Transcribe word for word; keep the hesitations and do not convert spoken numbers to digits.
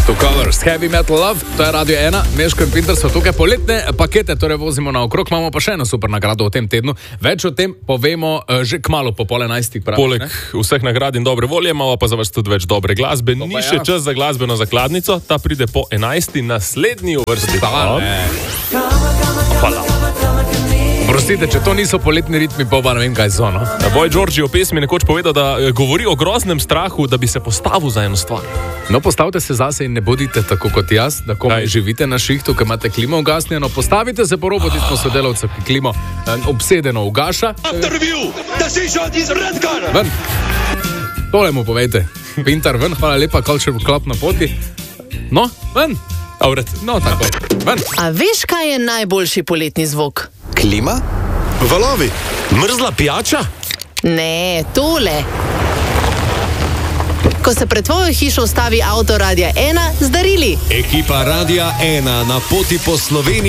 Two Colors, Heavy Metal Love, to je Radio ena, Meško in Pinter so tukaj poletne pakete, torej vozimo naokrog, imamo pa še eno super nagrado v tem tednu. Več o tem povemo uh, že kmalu po pol enajstih. Pravi, Poleg ne? vseh nagrad in dobre volje, imamo pa za vas tudi več dobre glasbe. To Ni pa še ja. čas za glasbeno zakladnico, ta pride po enajsti, naslednji v vrsti. Hvala. Prostite, če to niso poletni ritmi, pa ne vem, kaj so. No? Boy George v pesmi nekoč povedal, da govori o groznem strahu, da bi se postavil za eno stvar. No, postavite se zase in ne bodite tako kot jaz, da ko živite na šihtu, ko imate klimo ugasnjeno, postavite se po robu tistemu sodelavcu, ki klimo eh, obsedeno ugaša. Ven. Tole mu povejte. Pintar, ven, hvala lepa, Culture Club na poti. No, ven. Avret. No, tako. Ven. A veš, kaj je najboljši poletni zvok? Klima? Valovi? Mrzla pijača? Ne, tole. Ko se pred tvojo hišo ustavi avto Radia ena z darili. Ekipa Radia ena na poti po Sloveniji.